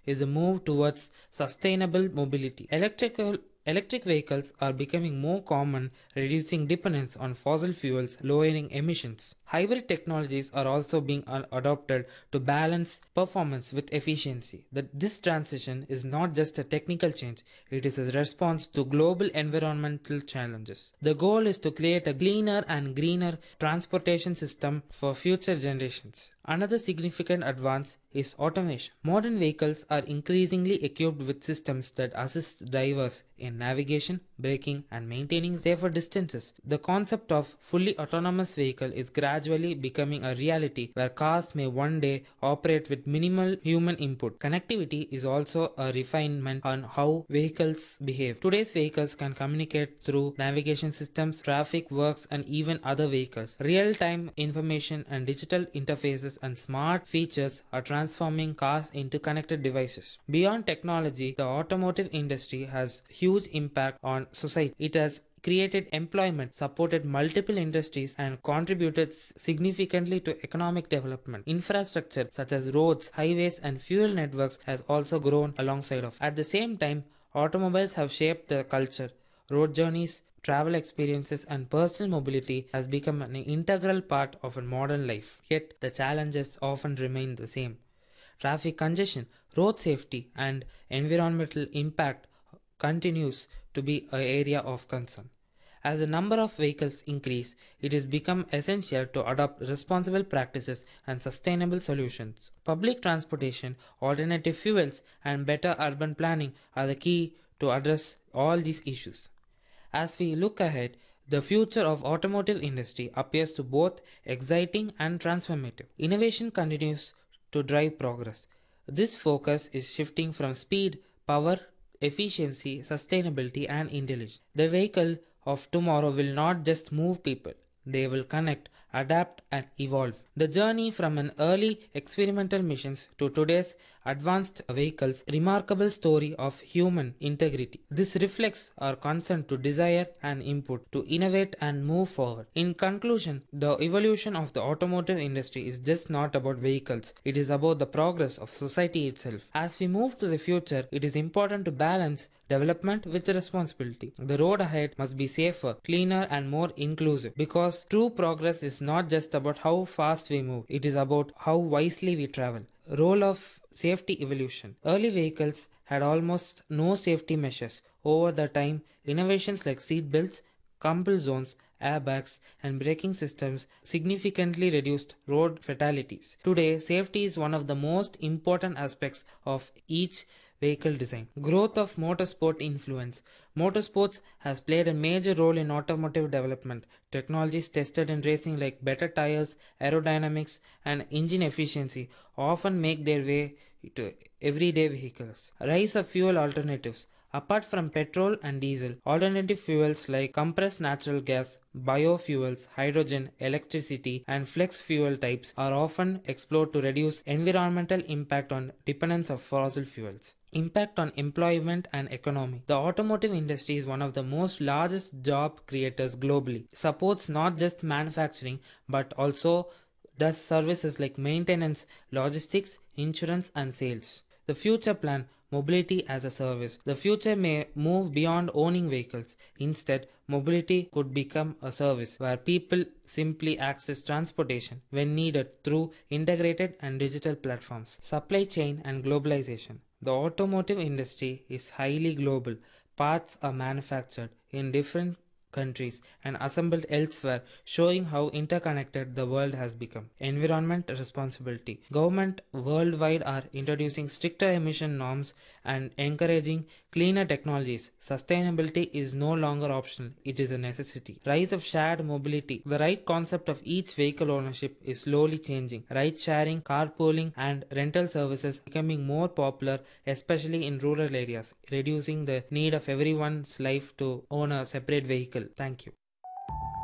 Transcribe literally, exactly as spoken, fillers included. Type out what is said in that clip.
is a move towards sustainable mobility. Electrical Electric vehicles are becoming more common, reducing dependence on fossil fuels, lowering emissions. Hybrid technologies are also being a- adopted to balance performance with efficiency. That this transition is not just a technical change, it is a response to global environmental challenges. The goal is to create a cleaner and greener transportation system for future generations. Another significant advance is automation. Modern vehicles are increasingly equipped with systems that assist drivers in navigation, braking, and maintaining safer distances. The concept of fully autonomous vehicle is gradually becoming a reality where cars may one day operate with minimal human input. Connectivity is also a refinement on how vehicles behave. Today's vehicles can communicate through navigation systems, traffic works, and even other vehicles. Real-time information and digital interfaces and smart features are transforming cars into connected devices. Beyond technology, the automotive industry has huge impact on society. It has created employment, supported multiple industries, and contributed significantly to economic development. Infrastructure such as roads, highways, and fuel networks has also grown alongside of. At the same time, automobiles have shaped the culture. Road journeys, travel experiences, and personal mobility has become an integral part of a modern life. Yet, the challenges often remain the same. Traffic congestion, road safety, and environmental impact continues to be an area of concern. As the number of vehicles increase, it has become essential to adopt responsible practices and sustainable solutions. Public transportation, alternative fuels, and better urban planning are the key to address all these issues. As we look ahead, the future of automotive industry appears to both exciting and transformative. Innovation continues to drive progress. This focus is shifting from speed, power, efficiency, sustainability, and intelligence. The vehicle of tomorrow will not just move people, they will connect, adapt, and evolve. The journey from an early experimental missions to today's advanced vehicles, remarkable story of human integrity. This reflects our consent to desire and input to innovate and move forward. In conclusion, the evolution of the automotive industry is just not about vehicles, it is about the progress of society itself. As we move to the future, it is important to balance development with responsibility. The road ahead must be safer, cleaner, and more inclusive because true progress is not just about how fast we move, it is about how wisely we travel. Role of safety evolution. Early vehicles had almost no safety measures. Over the time, innovations like seat belts, crumple zones, airbags, and braking systems significantly reduced road fatalities. Today, safety is one of the most important aspects of each vehicle design. Growth of motorsport influence. Motorsports has played a major role in automotive development. Technologies tested in racing like better tires, aerodynamics, and engine efficiency often make their way to everyday vehicles. Rise of fuel alternatives. Apart from petrol and diesel, alternative fuels like compressed natural gas, biofuels, hydrogen, electricity, and flex fuel types are often explored to reduce environmental impact on dependence of fossil fuels. Impact on employment and economy. The automotive industry is one of the most largest job creators globally. It supports not just manufacturing but also does services like maintenance, logistics, insurance, and sales. The future plan, mobility as a service. The future may move beyond owning vehicles. Instead, mobility could become a service where people simply access transportation when needed through integrated and digital platforms. Supply chain and globalization. The automotive industry is highly global. Parts are manufactured in different countries and assembled elsewhere, showing how interconnected the world has become. Environment responsibility. Government worldwide are introducing stricter emission norms and encouraging cleaner technologies. Sustainability is no longer optional, it is a necessity. Rise of shared mobility. The right concept of each vehicle ownership is slowly changing. Ride sharing, carpooling, and rental services becoming more popular, especially in rural areas, reducing the need of everyone's life to own a separate vehicle. Thank you.